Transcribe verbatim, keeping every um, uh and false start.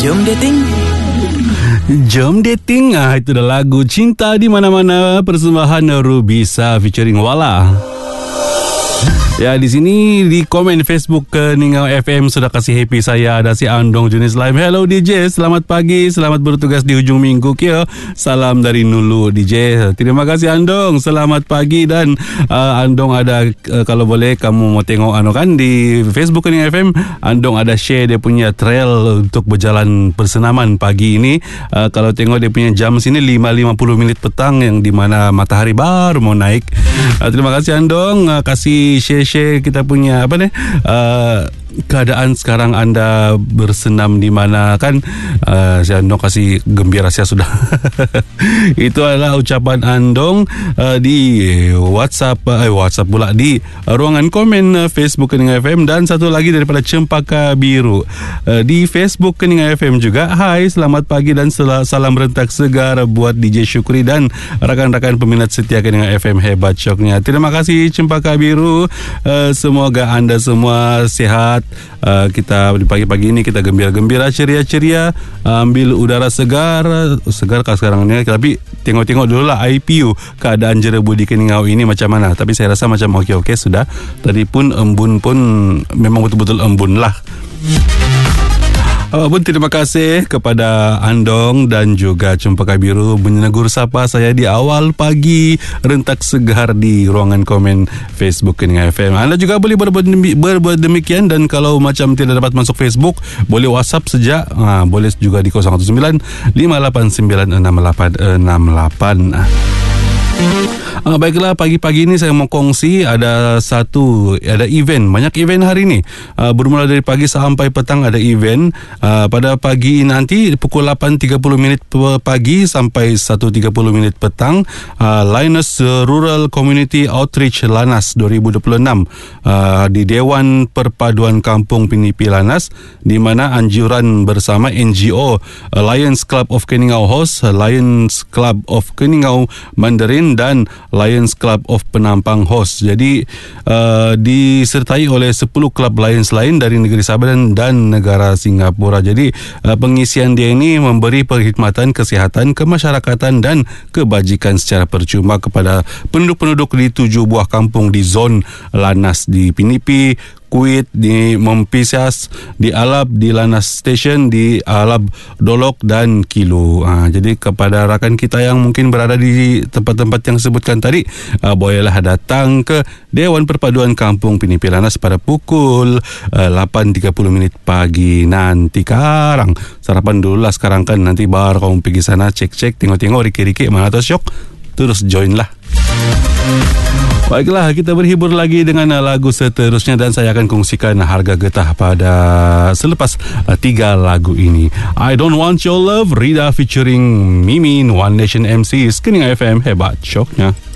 Jom dating. Jom dating. Ah, itu dah lagu Cinta di Mana-Mana persembahan Rubisa featuring Wala. Ya, di sini di komen Facebook ke Ningau F M sudah kasih happy saya. Ada si Andong jenis live. Hello D J, selamat pagi, selamat bertugas di hujung minggu kia. Salam dari Nulu D J. Terima kasih Andong, selamat pagi. Dan uh, Andong ada uh, kalau boleh kamu mau tengok anu kan di Facebook Ningau F M, Andong ada share dia punya trail untuk berjalan persenaman pagi ini. Uh, kalau tengok dia punya jam sini lima lima puluh minit petang yang di mana matahari baru mau naik. Uh, terima kasih Andong, uh, kasih share share kita punya apa nih uh, keadaan sekarang anda bersenam di mana kan. uh, saya Andong kasih gembira saya sudah. Itu adalah ucapan Andong uh, di WhatsApp eh, WhatsApp pula di uh, ruangan komen uh, Facebook Keninga F M. Dan satu lagi daripada Cempaka Biru uh, di Facebook Keninga F M juga. Hai, selamat pagi dan sel- salam rentak segar buat D J Syukri dan rakan-rakan peminat setia Keninga F M hebat syoknya. Terima kasih Cempaka Biru. Uh, semoga anda semua sehat. Uh, kita di pagi-pagi ini kita gembira-gembira, ceria-ceria, uh, ambil udara segar. Segar kan sekarang ni, tapi tengok-tengok dulu lah I P U keadaan jerebu di Keningau ini macam mana. Tapi saya rasa macam okey-okey sudah. Tadi pun embun pun memang betul-betul embun lah. Uh, pun terima kasih kepada Andong dan juga Cempaka Biru menegur sapa saya di awal pagi rentak segar di ruangan komen Facebook Keninga F M. Anda juga boleh berbuat, berbuat demikian, dan kalau macam tidak dapat masuk Facebook, boleh WhatsApp sejak. Uh, boleh juga di kosong satu sembilan lima lapan sembilan enam lapan enam lapan. Uh, baiklah, pagi-pagi ini saya mau kongsi ada satu ada event, banyak event hari ini. Uh, bermula dari pagi sampai petang ada event. Uh, pada pagi nanti pukul lapan tiga puluh minit pagi sampai satu tiga puluh minit petang, uh, Linus Rural Community Outreach Lanas dua ribu dua puluh enam uh, di Dewan Perpaduan Kampung Pinipi Lanas, di mana anjuran bersama N G O Lions Club of Keningau host, Lions Club of Keningau Mandarin dan Lions Club of Penampang host. Jadi uh, disertai oleh sepuluh klub Lions lain dari negeri Sabah dan, dan negara Singapura. Jadi uh, pengisian dia ini memberi perkhidmatan kesihatan, kemasyarakatan dan kebajikan secara percuma kepada penduduk-penduduk di tujuh buah kampung di zon Lanas, di Pinipi, Kuit, di Mempisas, di Alab, di Lanas Station, di Alab Dolok dan Kilo. Ha, jadi kepada rakan kita yang mungkin berada di tempat-tempat yang disebutkan tadi, uh, bolehlah datang ke Dewan Perpaduan Kampung Pinipi Lanas pada pukul uh, lapan tiga puluh minit pagi nanti. Karang sarapan dulu lah sekarang kan, nanti baru kamu pergi sana cek-cek, tengok-tengok riki-riki mana tu syok, terus join lah. Baiklah, kita berhibur lagi dengan lagu seterusnya dan saya akan kongsikan harga getah pada selepas uh, tiga lagu ini. I Don't Want Your Love, Rida featuring Mimin, One Nation M C, Keninga F M hebat syoknya.